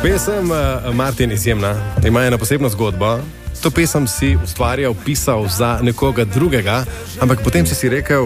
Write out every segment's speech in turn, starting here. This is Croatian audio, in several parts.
Pesem Martin izjemna, ima eno posebno zgodbo. To pesem si ustvarjal, pisal za nekoga drugega, ampak potem si rekel,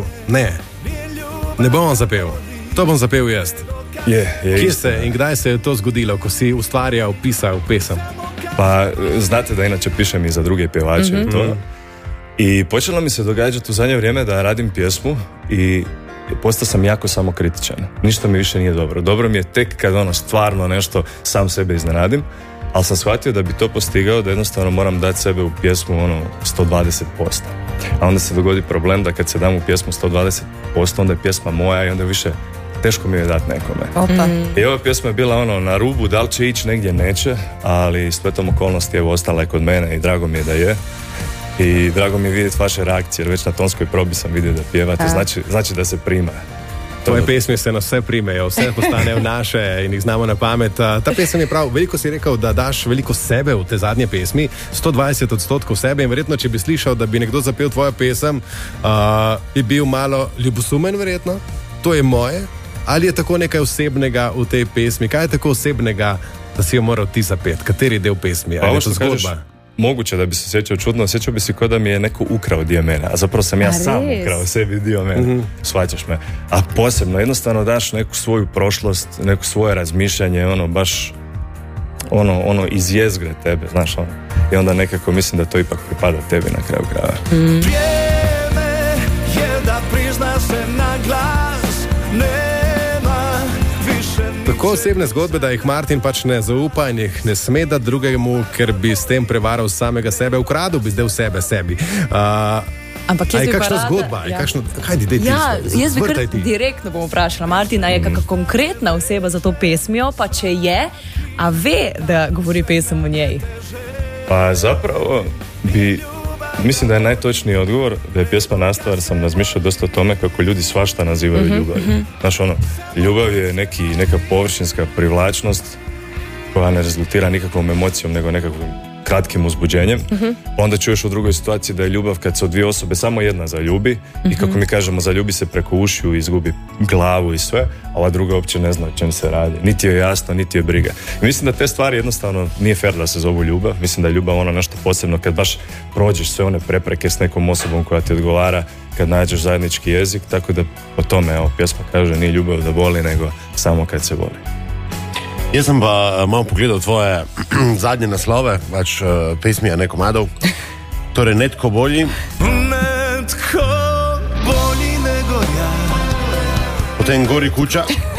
ne bom zapel, to bom zapel jaz. Kje se in kdaj se je to zgodilo, ko si ustvarjal, pisal pesem? Pa znate da inače pišem i za druge pjevače i to. I počelo mi se događati u zadnje vrijeme da radim pjesmu i postao sam jako samokritičan. Ništa mi više nije dobro. Dobro mi je tek kad stvarno nešto sam sebe iznenadim, ali sam shvatio da bi to postigao da jednostavno moram dati sebe u pjesmu 120%. A onda se dogodi problem da kad se dam u pjesmu 120%, onda je pjesma moja i onda više teško mi je dati nekome. I ova pjesma je bila na rubu, da li će ići, negdje neće, ali spletom okolnosti ostala je kod mene i drago mi je da je. I drago mi je vidjeti vaše reakcije, jer već na tonskoj probi sam vidio da pjevate, znači da se prima. Tvoje pesmi se nas vse primejo, vse postanejo naše in jih znamo na pamet. Ta pesem je prav, veliko si rekel, da daš veliko sebe v te zadnje pesmi, 120% sebe in verjetno, če bi slišal, da bi nekdo zapel tvojo pesem, bi bil malo ljubosumen verjetno, to je moje, ali je tako nekaj osebnega v tej pesmi, kaj je tako osebnega, da si jo moral ti zapeti, kateri del pesmi, ali je to zgodba? Moguće da bi se osjećao čudno, osjećao bi se kao da mi je neko ukrao dio mene, a zapravo sam ja sam ukrao sebi dio mene, shvaćaš me. A posebno, jednostavno daš neku svoju prošlost, neko svoje razmišljanje, baš izjezgre tebe, znaš, I onda nekako mislim da to ipak pripada tebi na kraju krajeva. Vrijeme je da prizna se na glas, nema više. Tako osebne zgodbe, da jih Martin pač ne zaupa in jih ne sme dati drugemu, ker bi s tem prevaral samega sebe, ukradel bi zdaj vsebe sebi. Ampak jaz bi kakšna zgodba? Kaj ti deti? Jaz bi kar direktno bom vprašala Martina, je kakšna konkretna oseba za to pesmijo, pa če je, a ve, da govori pesem o njej? Pa zapravo mislim da je najtočniji odgovor da je pjesma nastala, jer sam razmišljao dosta o tome kako ljudi svašta nazivaju ljubav. Znaš, ljubav je neka površinska privlačnost koja ne rezultira nikakvom emocijom, nego nekakvim kratkim uzbuđenjem. Onda čuješ u drugoj situaciji da je ljubav kad se od dvije osobe samo jedna zaljubi i kako mi kažemo, zaljubi se preko ušiju, izgubi glavu i sve, a ova druga uopće ne zna o čem se radi. Niti je jasno, niti je briga. I mislim da te stvari jednostavno nije fair da se zovu ljubav. Mislim da je ljubav nešto posebno kad baš prođeš sve one prepreke s nekom osobom koja ti odgovara, kad nađeš zajednički jezik, tako da po tome, pjesma kaže, nije ljubav da boli, nego samo kad se voli. Jaz sem pa malo pogledal tvoje zadnje naslove, pač pesmija ne komadov. Torej, netko bolji. Netko bolji nego ja. Potem Gori kuća.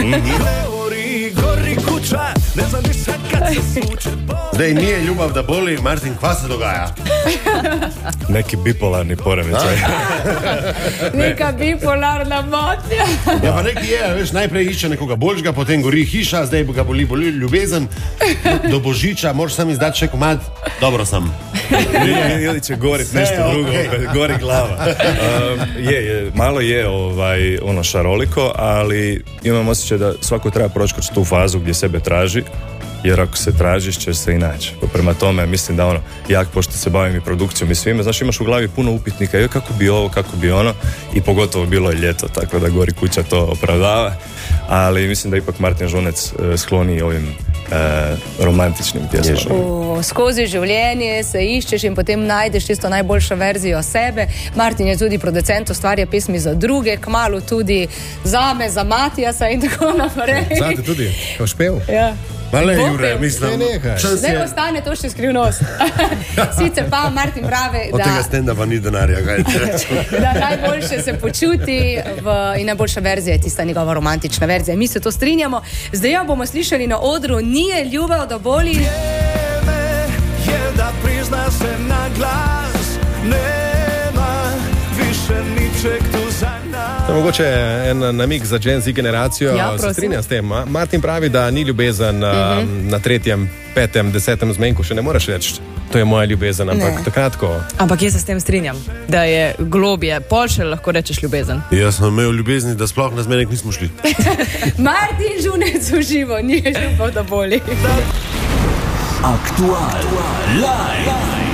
Gori kuća, ne znam ništa kad se sluče. Zdaj, nije ljubav da boli, Martin, kva se dogaja? Neki bipolarni poremećaj. Neka bipolarna motnja. Ja, pa neki je, veš, najprej išče nekoga boljšega, potem gori hiša, zdaj ga boli ljubezen, do Božiča, moraš sam izdati še komad, dobro sam. Ili će gorit nešto drugo, gori glava. Malo je šaroliko, ali imam osjećaj da svako treba proći kroz tu fazu gdje sebe traži, jer ako se tražiš ćeš se i naći. Prema tome mislim da jak pošto se bavim i produkcijom i svime, znaš, imaš u glavi puno upitnika, kako bi ovo, kako bi ono, i pogotovo bilo je ljeto, tako da Gori kuća to opravdava, ali mislim da ipak Martin Žunec skloni ovim romantičnim pjesmama. Skozi življenje se iščeš in potem najdeš tisto najboljšo verzijo sebe. Martin je tudi producent, ustvarja pesmi za druge, kmalu tudi zame, za Matijasa in tako naprej. Zate tudi, ko špev? Ja. Male, Jure, mislim, ne ostane to še skrivnost. Sicer pa Martin pravi, od tega stand-upa ni denarja, kaj da najboljše se počuti in najboljša verzija je tista njegova romantična verzija. Mi se to strinjamo. Zdaj jo bomo slišali na odru Nije ljubav da boli. Vrijeme je da prizna se na glas, nema više ničeg tu za nas. To je mogoče en namig za Gen Z generacijo, se strinjam s tem. Martin pravi, da ni ljubezen na 3., 5., 10. zmenku, še ne moreš reči, to je moja ljubezen, ampak takrat, ko... Ampak jaz se s tem strinjam, da je globje, pol še lahko rečeš ljubezen. Jaz sem imel ljubezni, da sploh na zmenek nismo šli. Martin Žunec v živo, Nije ljubav da boli. Aktual Live.